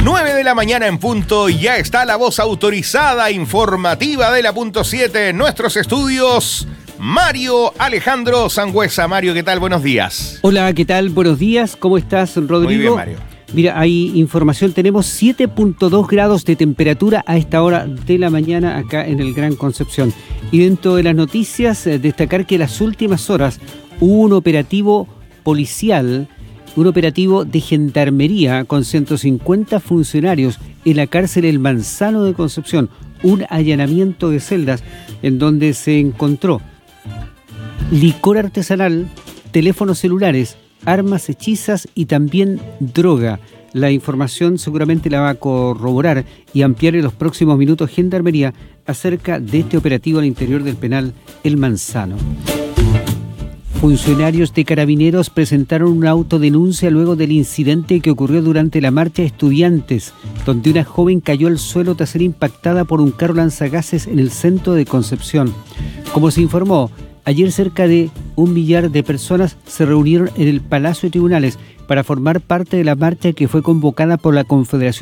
9 de la mañana en punto y ya está la voz autorizada informativa de la punto 7 en nuestros estudios. Mario Alejandro Sangüesa. Mario, ¿qué tal? Buenos días. Hola, ¿qué tal? Buenos días. ¿Cómo estás, Rodrigo? Muy bien, Mario. Mira, hay información. Tenemos 7.2 grados de temperatura a esta hora de la mañana acá en el Gran Concepción. Y dentro de las noticias, destacar que en las últimas horas hubo un operativo policial, un operativo de gendarmería con 150 funcionarios en la cárcel El Manzano de Concepción. Un allanamiento de celdas en donde se encontró licor artesanal, teléfonos celulares, armas hechizas y también droga. La información seguramente la va a corroborar y ampliar en los próximos minutos Gendarmería acerca de este operativo al interior del penal El Manzano. Funcionarios de Carabineros presentaron una autodenuncia luego del incidente que ocurrió durante la marcha de estudiantes, donde una joven cayó al suelo tras ser impactada por un carro lanzagases en el centro de Concepción. Como se informó, ayer cerca de 1 millar de personas se reunieron en el Palacio de Tribunales para formar parte de la marcha que fue convocada por la Confederación